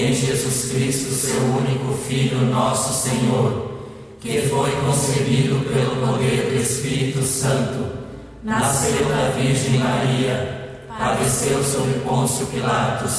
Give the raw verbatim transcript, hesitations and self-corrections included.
em Jesus Cristo, seu único Filho, nosso Senhor, que foi concebido pelo poder do Espírito Santo, nasceu da Virgem Maria, padeceu sob Pôncio Pilatos,